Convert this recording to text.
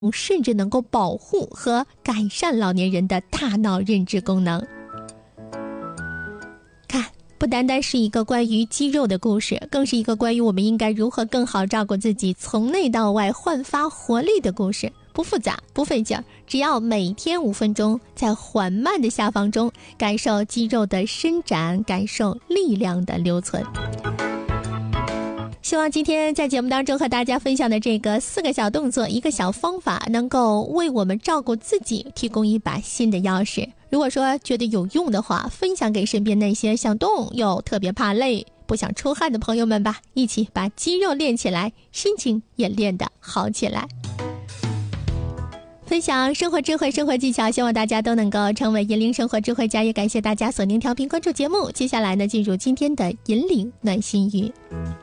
甚至能够保护和改善老年人的大脑认知功能。看，不单单是一个关于肌肉的故事，更是一个关于我们应该如何更好照顾自己，从内到外焕发活力的故事。不复杂，不费劲儿，只要每天5分钟，在缓慢的下放中感受肌肉的伸展，感受力量的留存。希望今天在节目当中和大家分享的这个4个小动作1个小方法，能够为我们照顾自己提供一把新的钥匙。如果说觉得有用的话，分享给身边那些想动又特别怕累不想出汗的朋友们吧，一起把肌肉练起来，心情也练得好起来。分享生活智慧、生活技巧，希望大家都能够成为引领生活智慧家。也感谢大家锁定调频关注节目。接下来呢，进入今天的引领暖心语。